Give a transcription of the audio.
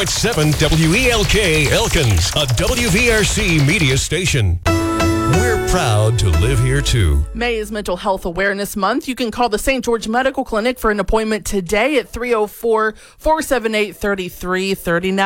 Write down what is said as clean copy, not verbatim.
WELK Elkins, a WVRC media station. We're proud to live here, too. May is Mental Health Awareness Month. You can call the St. George Medical Clinic for an appointment today at 304-478-3339.